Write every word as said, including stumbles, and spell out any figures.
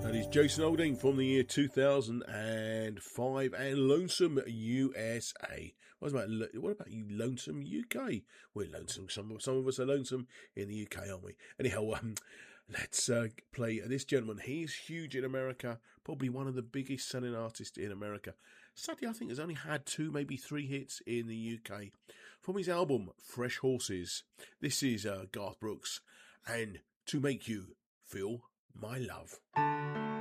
That is Jason Aldean from the year two thousand five and Lonesome U S A. What about, what about you Lonesome U K? We're lonesome. Some, some of us are lonesome in the U K, aren't we? Anyhow, um, let's uh, play this gentleman. He's huge in America, probably one of the biggest selling artists in America. Sadly, I think has only had two, maybe three hits in the U K. From his album, Fresh Horses, this is uh, Garth Brooks and To Make You Feel My Love.